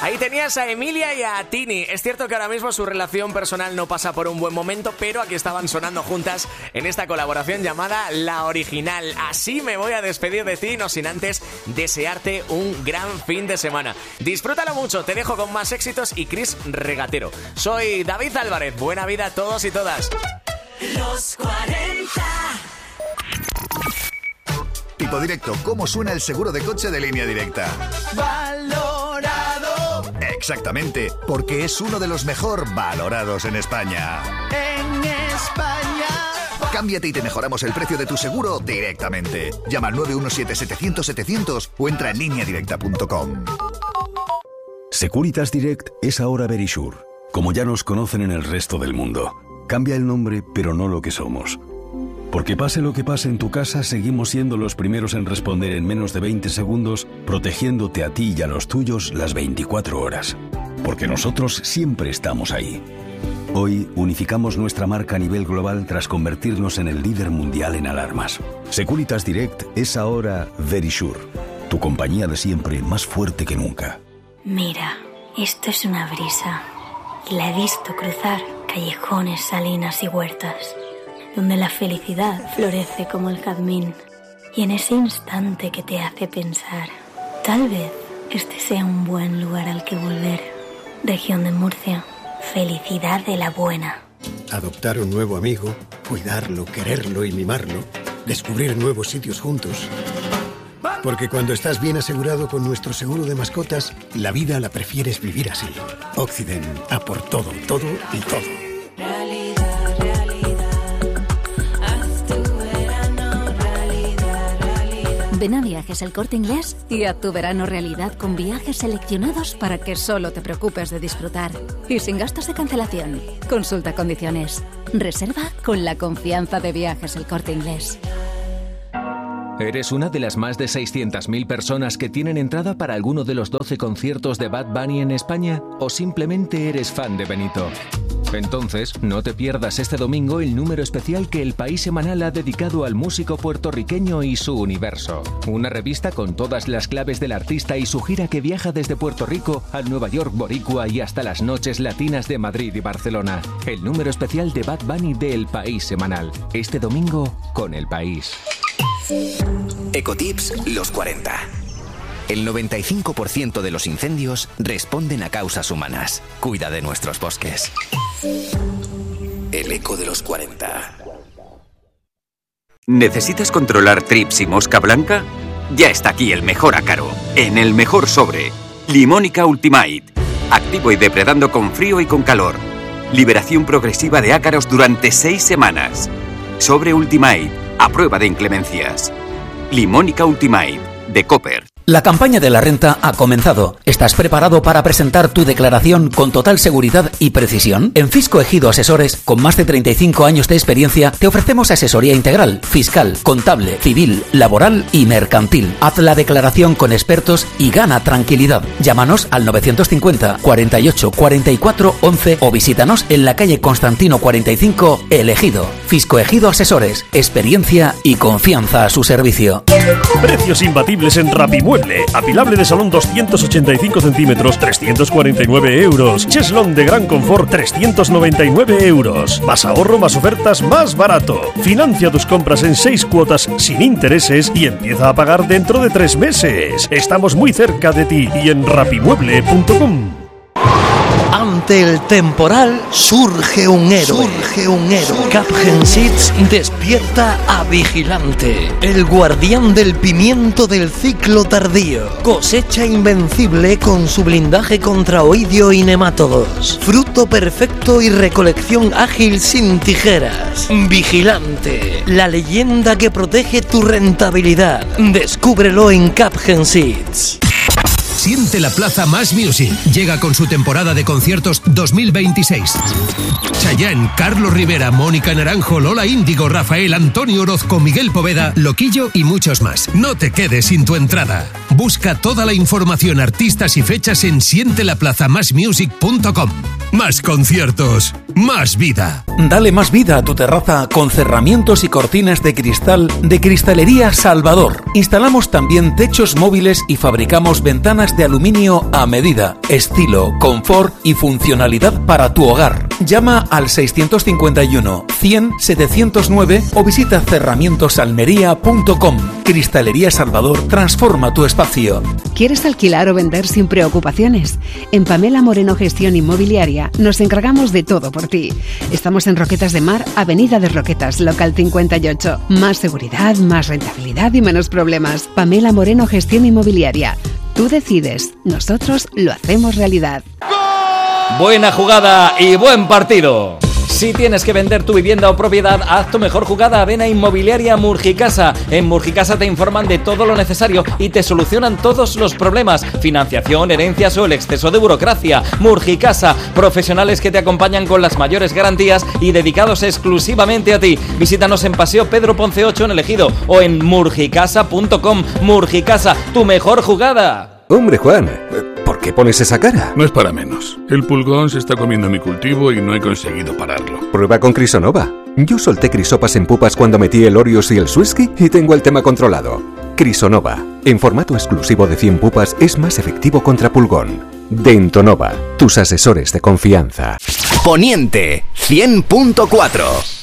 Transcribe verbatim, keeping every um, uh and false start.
Ahí tenías a Emilia y a Tini. Es cierto que ahora mismo su relación personal no pasa por un buen momento, pero aquí estaban sonando juntas en esta colaboración llamada La Original. Así me voy a despedir de ti, no sin antes desearte un gran fin de semana. Disfrútalo mucho, te dejo con más éxitos y Chris Regatero. Soy David Álvarez, buena vida a todos y todas. Los cuarenta. Tipo Directo, ¿cómo suena el seguro de coche de Línea Directa? Valorado. Exactamente, porque es uno de los mejor valorados en España. En España. Cámbiate y te mejoramos el precio de tu seguro directamente. Llama al nueve uno siete, setecientos, setecientos o entra en línea directa punto com. Securitas Direct es ahora Verisure, como ya nos conocen en el resto del mundo. Cambia el nombre, pero no lo que somos. Porque pase lo que pase en tu casa, seguimos siendo los primeros en responder en menos de veinte segundos, protegiéndote a ti y a los tuyos las veinticuatro horas. Porque nosotros siempre estamos ahí. Hoy unificamos nuestra marca a nivel global tras convertirnos en el líder mundial en alarmas. Securitas Direct es ahora Verisure, tu compañía de siempre más fuerte que nunca. Mira, esto es una brisa. Y la he visto cruzar callejones, salinas y huertas, donde la felicidad florece como el jazmín. Y en ese instante que te hace pensar, tal vez este sea un buen lugar al que volver. Región de Murcia, felicidad de la buena. Adoptar un nuevo amigo, cuidarlo, quererlo y mimarlo, descubrir nuevos sitios juntos. Porque cuando estás bien asegurado con nuestro seguro de mascotas, la vida la prefieres vivir así. Occident, a por todo, todo y todo. Realidad, realidad. Haz tu verano realidad, realidad. Ven a Viajes El Corte Inglés y haz tu verano realidad con viajes seleccionados para que solo te preocupes de disfrutar. Y sin gastos de cancelación. Consulta condiciones. Reserva con la confianza de Viajes El Corte Inglés. ¿Eres una de las más de seiscientas mil personas que tienen entrada para alguno de los doce conciertos de Bad Bunny en España? ¿O simplemente eres fan de Benito? Entonces, no te pierdas este domingo el número especial que El País Semanal ha dedicado al músico puertorriqueño y su universo. Una revista con todas las claves del artista y su gira que viaja desde Puerto Rico al Nueva York boricua y hasta las noches latinas de Madrid y Barcelona. El número especial de Bad Bunny de El País Semanal. Este domingo con El País. Ecotips los cuarenta. El noventa y cinco por ciento de los incendios responden a causas humanas. Cuida de nuestros bosques. El eco de los cuarenta. ¿Necesitas controlar trips y mosca blanca? Ya está aquí el mejor ácaro, en el mejor sobre. Limónica Ultimate. Activo y depredando con frío y con calor. Liberación progresiva de ácaros durante seis semanas. Sobre Ultimate, a prueba de inclemencias. Limónica Ultimate, de Copper. La campaña de la renta ha comenzado. ¿Estás preparado para presentar tu declaración con total seguridad y precisión? En Fisco Ejido Asesores, con más de treinta y cinco años de experiencia, te ofrecemos asesoría integral, fiscal, contable, civil, laboral y mercantil. Haz la declaración con expertos y gana tranquilidad. Llámanos al novecientos cincuenta, cuarenta y ocho, cuarenta y cuatro, once o visítanos en la calle Constantino cuarenta y cinco, El Ejido. Fisco Ejido Asesores, experiencia y confianza a su servicio. Precios imbatibles en Rapimueble. Apilable de salón doscientos ochenta y cinco centímetros, trescientos cuarenta y nueve euros. Cheslón de gran confort, trescientos noventa y nueve euros. Más ahorro, más ofertas, más barato. Financia tus compras en seis cuotas sin intereses y empieza a pagar dentro de tres meses. Estamos muy cerca de ti y en rapimueble punto com. Ante el temporal surge un héroe. Surge un héroe. Capgen Seeds despierta a Vigilante, el guardián del pimiento del ciclo tardío. Cosecha invencible con su blindaje contra oidio y nemátodos. Fruto perfecto y recolección ágil sin tijeras. Vigilante, la leyenda que protege tu rentabilidad. Descúbrelo en Capgen Seeds. Siente la Plaza Más Music. Llega con su temporada de conciertos dos mil veintiséis. Chayanne, Carlos Rivera, Mónica Naranjo, Lola Índigo, Rafael, Antonio Orozco, Miguel Poveda, Loquillo y muchos más. No te quedes sin tu entrada. Busca toda la información, artistas y fechas en siente la plaza más music punto com. más conciertos, más vida. Dale más vida a tu terraza con cerramientos y cortinas de cristal de Cristalería Salvador. Instalamos también techos móviles y fabricamos ventanas de aluminio a medida, estilo, confort y funcionalidad para tu hogar. Llama al seiscientos cincuenta y uno, cien, setecientos nueve o visita cerramientosalmería punto com. Cristalería Salvador transforma tu espacio. ¿Quieres alquilar o vender sin preocupaciones? En Pamela Moreno Gestión Inmobiliaria nos encargamos de todo por ti. Estamos en Roquetas de Mar, Avenida de Roquetas, local cincuenta y ocho. Más seguridad, más rentabilidad y menos problemas. Pamela Moreno Gestión Inmobiliaria. Tú decides, nosotros lo hacemos realidad. Buena jugada y buen partido. Si tienes que vender tu vivienda o propiedad, haz tu mejor jugada. Ven a Inmobiliaria Murgicasa. En Murgicasa te informan de todo lo necesario y te solucionan todos los problemas: financiación, herencias o el exceso de burocracia. Murgicasa, profesionales que te acompañan con las mayores garantías y dedicados exclusivamente a ti. Visítanos en Paseo Pedro Ponce ocho en El Ejido o en murgicasa punto com. Murgicasa, tu mejor jugada. Hombre, Juan, ¿por qué pones esa cara? No es para menos. El pulgón se está comiendo mi cultivo y no he conseguido pararlo. Prueba con Crisonova. Yo solté crisopas en pupas cuando metí el Orios y el Swisky y tengo el tema controlado. Crisonova, en formato exclusivo de cien pupas, es más efectivo contra pulgón. Dentonova, tus asesores de confianza. Poniente cien punto cuatro.